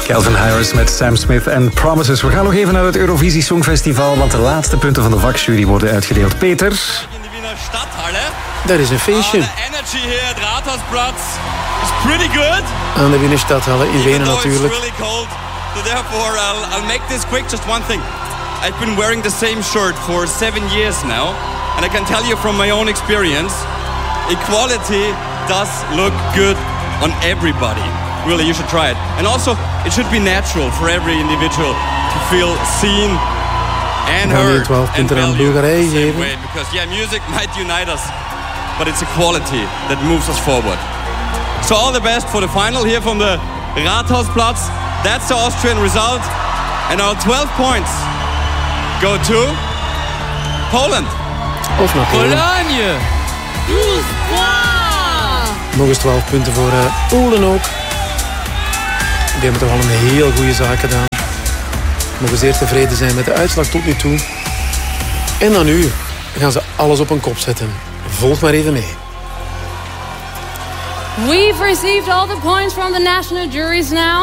Calvin Harris met Sam Smith en Promises. We gaan nog even naar het Eurovisie Songfestival, want de laatste punten van de vakjury worden uitgedeeld. Peter? Dat is een feestje. Aan de Wienerstadhalle in Wenen natuurlijk. So therefore, I'll make this quick. Just one thing. I've been wearing the same shirt for 7 years now, and I can tell you from my own experience, equality does look good on everybody. Really, you should try it. And also, it should be natural for every individual to feel seen and heard and valued the same way. Because music might unite us, but it's equality that moves us forward. So all the best for the final here from the Rathausplatz. That's the Austrian result. And our 12 points go to Poland. Of naar Pologne. Nog eens 12 punten voor Polen ook. Die hebben toch al een heel goede zaak gedaan. Mogen zeer tevreden zijn met de uitslag tot nu toe. En dan nu gaan ze alles op een kop zetten. Volg maar even mee. We've received all the points from the national juries now.